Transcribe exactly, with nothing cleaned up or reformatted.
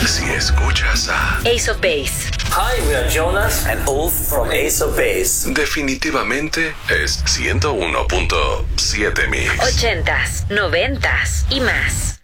si escuchas a Ace of Base. Hi, we are Jonas and Ulf from Ace of Base. definitivamente es ciento uno punto siete Mix. Ochentas, noventas y más.